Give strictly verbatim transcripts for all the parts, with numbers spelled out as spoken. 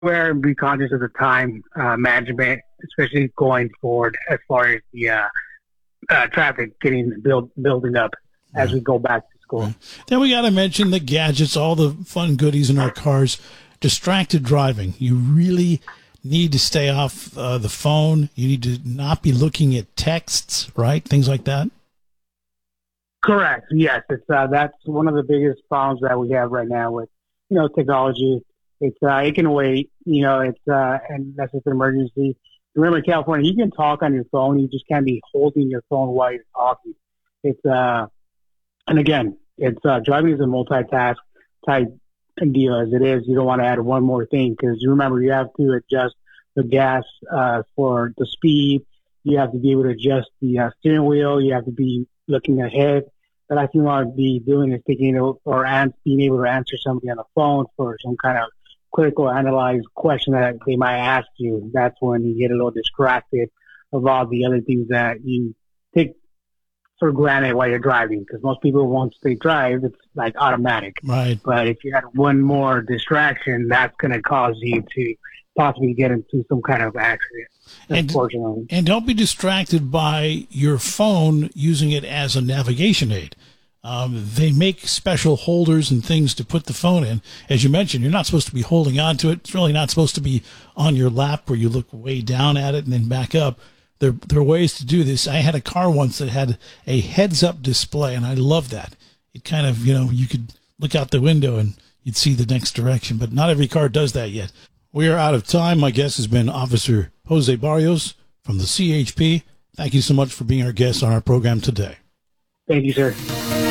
aware and be conscious of the time uh, management, especially going forward as far as the uh, uh, traffic getting build, building up as Right. we go back to school. Right. Then we got to mention the gadgets, all the fun goodies in our cars. Distracted driving. You really need to stay off uh, the phone. You need to not be looking at texts, right? Things like that. Correct. Yes, it's uh, that's one of the biggest problems that we have right now with you know technology. It's uh, it can wait. You know, it's uh, and that's just an emergency. Remember, in California, you can talk on your phone. You just can't be holding your phone while you're talking. It's uh, and again, it's uh, driving is a multitask type deal as it is. You don't want to add one more thing because you remember you have to adjust the gas uh, for the speed. You have to be able to adjust the uh, steering wheel. You have to be looking ahead. The last thing you want to be doing is thinking or an- being able to answer somebody on the phone for some kind of critical analyzed question that they might ask you. That's when you get a little distracted of all the other things that you take for granted while you're driving, because most people, once they drive, it's like automatic. Right. But if you had one more distraction, that's going to cause you to possibly get into some kind of accident, unfortunately. And, and don't be distracted by your phone using it as a navigation aid. Um, they make special holders and things to put the phone in. As you mentioned, you're not supposed to be holding on to it. It's really not supposed to be on your lap where you look way down at it and then back up. There, there are ways to do this. I had a car once that had a heads-up display, and I love that. It kind of, you know, you could look out the window and you'd see the next direction, but not every car does that yet. We are out of time. My guest has been Officer Jose Barrios from the C H P. Thank you so much for being our guest on our program today. Thank you, sir.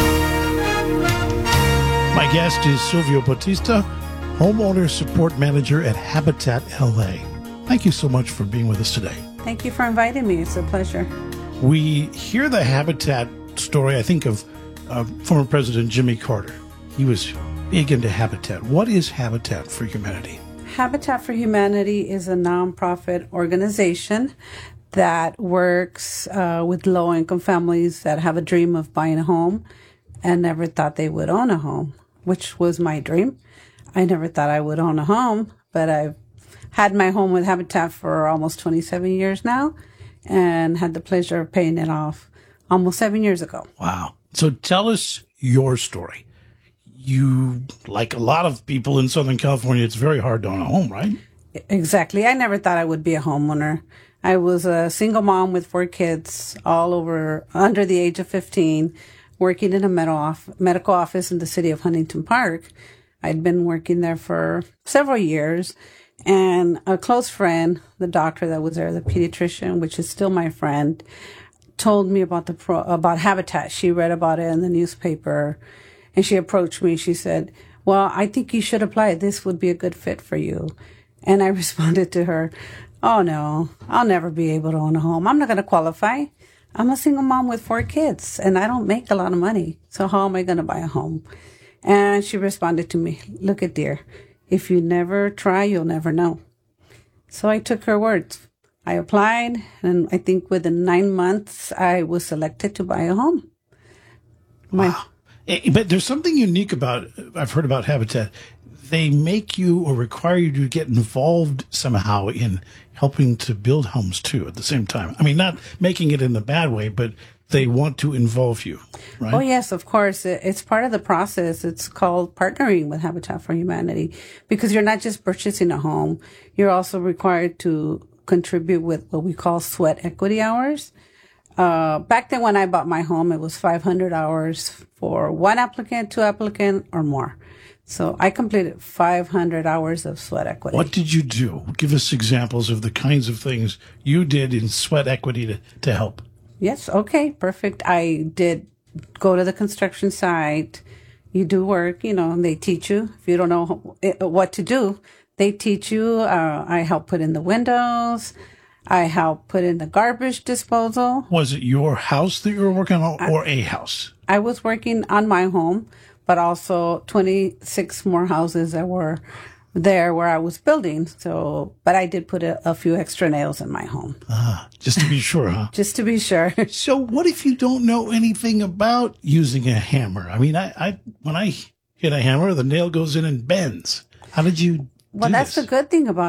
My guest is Silvio Bautista, Homeowner Support Manager at Habitat L A. Thank you so much for being with us today. Thank you for inviting me. It's a pleasure. We hear the Habitat story, I think, of uh, former President Jimmy Carter. He was big into Habitat. What is Habitat for Humanity? Habitat for Humanity is a nonprofit organization that works uh, with low-income families that have a dream of buying a home and never thought they would own a home, which was my dream. I never thought I would own a home, but I've had my home with Habitat for almost twenty-seven years now and had the pleasure of paying it off almost seven years ago. Wow. So tell us your story. You, like a lot of people in Southern California, it's very hard to own a home, right? Exactly. I never thought I would be a homeowner. I was a single mom with four kids, all over under the age of fifteen, working in a medical office in the city of Huntington Park. I'd been working there for several years. And a close friend, the doctor that was there, the pediatrician, which is still my friend, told me about the pro, about Habitat. She read about it in the newspaper, and she approached me. She said, "Well, I think you should apply. This would be a good fit for you." And I responded to her, "Oh no, I'll never be able to own a home. I'm not going to qualify. I'm a single mom with four kids, and I don't make a lot of money. So how am I going to buy a home?" And she responded to me, "Look at dear. If you never try, you'll never know." So I took her words. I applied, and I think within nine months, I was selected to buy a home. My, wow. But there's something unique about, I've heard about Habitat. They make you or require you to get involved somehow in helping to build homes, too, at the same time. I mean, not making it in a bad way, but they want to involve you, right? Oh, yes, of course. It's part of the process. It's called partnering with Habitat for Humanity, because you're not just purchasing a home. You're also required to contribute with what we call sweat equity hours. Uh, back then when I bought my home, it was five hundred hours for one applicant, two applicant, or more. So I completed five hundred hours of sweat equity. What did you do? Give us examples of the kinds of things you did in sweat equity to, to help. Yes. Okay. Perfect. I did go to the construction site. You do work, you know, and they teach you. If you don't know what to do, they teach you. Uh, I help put in the windows. I help put in the garbage disposal. Was it your house that you were working on, or a house? I was working on my home, but also twenty-six more houses that were there where I was building. So, but I did put a, a few extra nails in my home. Ah, just to be sure, huh? Just to be sure. So what if you don't know anything about using a hammer? I mean, I, I when I hit a hammer, the nail goes in and bends. How did you Well, do that's this. the good thing about